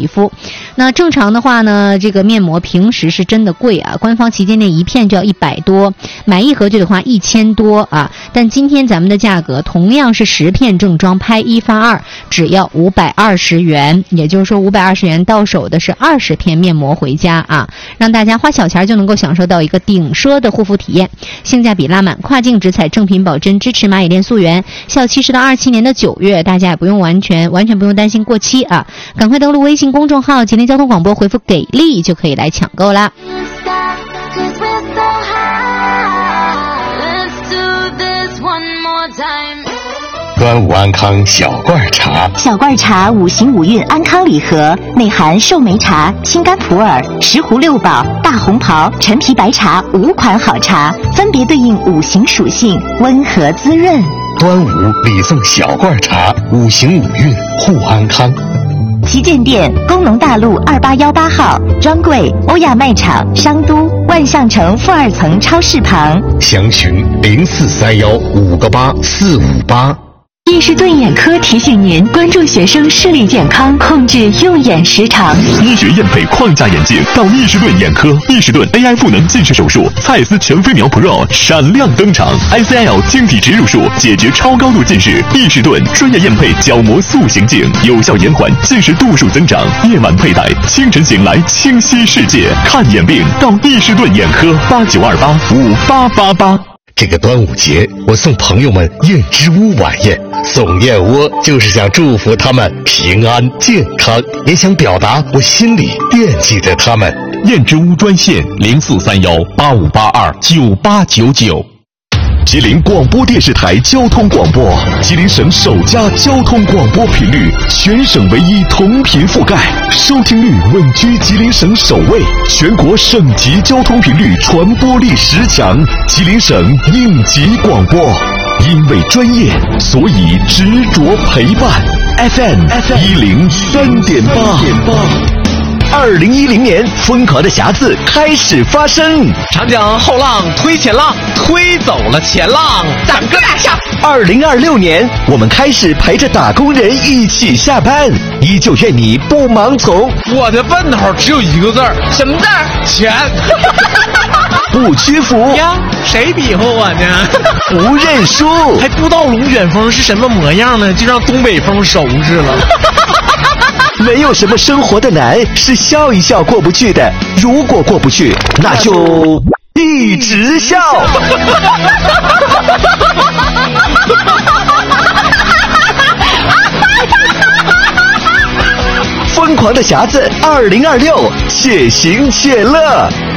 皮肤。那正常的话呢，这个面膜平时是真的贵啊，官方旗舰店一片就要100多，买一盒就得花1000多啊。但今天咱们的价格同样是10片正装拍1发2，只要520元，也就是说520元到手的是20片面膜回家啊，让大家花小钱就能够享受到一个顶奢的护肤体验，性价比拉满，跨境直采，正品保真，支持蚂蚁链溯源，效期是到27年的9月，大家也不用完全不用担心过期啊！赶快登录微信公众号吉林交通广播，回复给力就可以来抢购啦。 端午安康小罐茶， 小罐茶5行5运安康礼盒，内含寿眉茶、青柑普洱、石斛6宝、大红袍、陈皮白茶5款好茶，分别对应5行属性，温和滋润。 端午礼送小罐茶，5行5运护安康。 旗舰店：工农大路2818号，专柜：欧亚卖场商都万象城负2层超市旁。 详询0431-58458。 易士顿眼科提醒您关注学生视力健康，控制用眼时长。 医学验配框架眼镜到易士顿眼科，易士顿 AI 赋能近视手术，蔡司全飞秒 Pro 闪亮登场 ，ICL 晶体植入术解决超高度近视。易士顿专业验配角膜塑形镜，有效延缓近视度数增长。夜晚佩戴，清晨醒来清晰世界。看眼病到易士顿眼科，8928-5888。 这个端午节，我送朋友们燕之屋晚宴。送燕窝就是想祝福他们平安健康，也想表达我心里惦记着他们。 燕之屋专线0431-8582-9899。吉林广播电视台交通广播，吉林省首家交通广播频率，全省唯一同频覆盖，收听率稳居吉林省首位，全国省级交通频率传播力10强，吉林省应急广播。因为专业，所以执着陪伴。FM 103.8。2010年，疯狂的匣子开始发生。 长江后浪推前浪，推走了前浪，咱哥俩上。 2026年，我们开始陪着打工人一起下班，依旧愿你不盲从。 我的奔头只有一个字儿，什么字儿？钱。 不屈服呀，谁比划我呢？ 不认输， 还不知道龙卷风是什么模样呢，就让东北风收拾了。 没有什么生活的难是笑一笑过不去的，如果过不去，那就一直笑。疯狂的匣子2026，且行且乐。